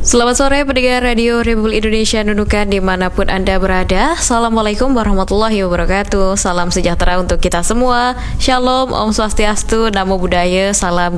Selamat sore pendengar Radio Republik Indonesia Nunukan dimanapun Anda berada. Assalamualaikum warahmatullahi wabarakatuh. Salam sejahtera untuk kita semua. Shalom, Om Swastiastu, Namo Buddhaya, Salam